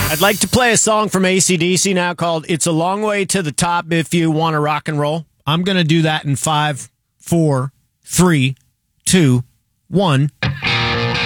I'd like to play a song from AC/DC now called It's a Long Way to the Top If You Want to Rock and Roll. I'm going to do that in 5, 4, 3, 2, 1.